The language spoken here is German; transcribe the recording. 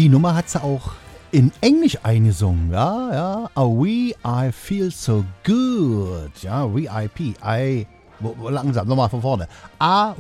die Nummer hat sie auch in Englisch eingesungen. Ja. We, I feel so good. Ja, VIP. Langsam, nochmal von vorne.